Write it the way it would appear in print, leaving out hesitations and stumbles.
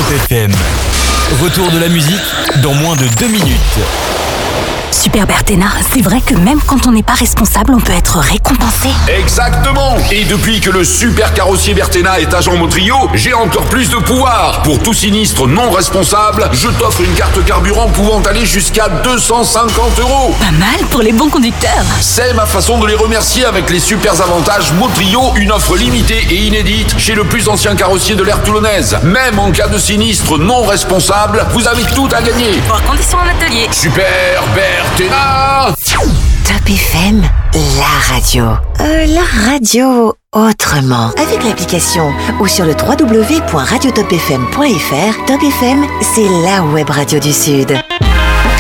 Top FM. Retour de la musique dans moins de 2 minutes. Super Berthéna, c'est vrai que même quand on n'est pas responsable, on peut être récompensé. Exactement. Et depuis que le super carrossier Berthéna est agent Motrio, j'ai encore plus de pouvoir. Pour tout sinistre non responsable, je t'offre une carte carburant pouvant aller jusqu'à 250 €. Pas mal pour les bons conducteurs. C'est ma façon de les remercier avec les super avantages Motrio, une offre limitée et inédite chez le plus ancien carrossier de l'ère toulonnaise. Même en cas de sinistre non responsable, vous avez tout à gagner. Pour conditions en atelier. Super Berthéna. Top FM, la radio. La radio autrement. Avec l'application ou sur le www.radiotopfm.fr, Top FM, c'est la web radio du Sud.